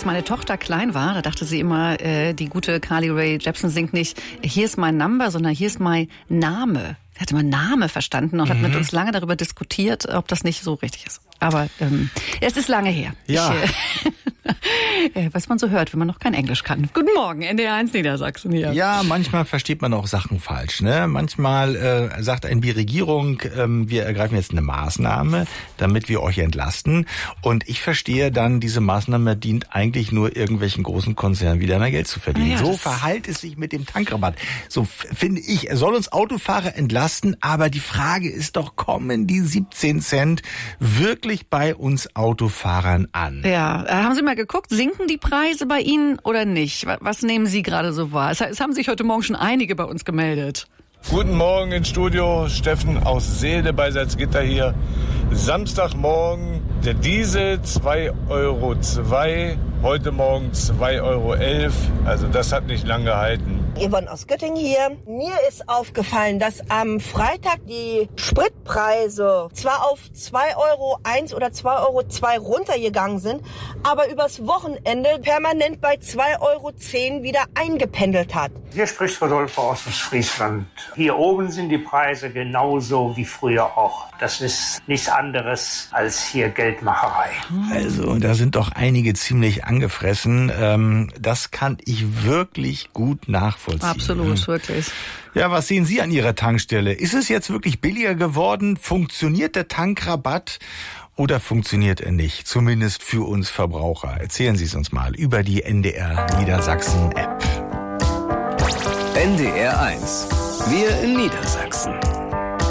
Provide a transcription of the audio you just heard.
Als meine Tochter klein war, da dachte sie immer, die gute Carly Rae Jepsen singt nicht "Here's my number", sondern "Here's my Name". Sie hat immer Name verstanden und hat mit uns lange darüber diskutiert, ob das nicht so richtig ist. Aber es ist lange her. Ja. Was man so hört, wenn man noch kein Englisch kann. Guten Morgen, NDR1 Niedersachsen hier. Ja, manchmal versteht man auch Sachen falsch. Ne? Manchmal sagt die Regierung, wir ergreifen jetzt eine Maßnahme, damit wir euch entlasten. Und ich verstehe dann, diese Maßnahme dient eigentlich nur irgendwelchen großen Konzernen wieder mehr Geld zu verdienen. So verhält es sich mit dem Tankrabatt. So finde ich, er soll uns Autofahrer entlasten, aber die Frage ist doch, kommen die 17 Cent wirklich bei uns Autofahrern an? Ja, haben Sie mal geguckt, sinken die Preise bei Ihnen oder nicht? Was nehmen Sie gerade so wahr? Es haben sich heute Morgen schon einige bei uns gemeldet. Guten Morgen ins Studio, Steffen aus Seelde bei Salzgitter hier. Samstagmorgen, der Diesel 2,02 €, heute Morgen 2,11 €, also das hat nicht lang gehalten. Yvonne aus Göttingen hier. Mir ist aufgefallen, dass am Freitag die Spritpreise zwar auf 2,01 € oder 2,02 € runtergegangen sind, aber übers Wochenende permanent bei 2,10 € wieder eingependelt hat. Hier spricht Rodolfo aus Friesland. Hier oben sind die Preise genauso wie früher auch. Das ist nichts anderes als hier Geldmacherei. Also, da sind doch einige ziemlich angefressen. Das kann ich wirklich gut nachvollziehen. Absolut, wirklich. Ja, was sehen Sie an Ihrer Tankstelle? Ist es jetzt wirklich billiger geworden? Funktioniert der Tankrabatt oder funktioniert er nicht? Zumindest für uns Verbraucher. Erzählen Sie es uns mal über die NDR Niedersachsen App. NDR1. Wir in Niedersachsen.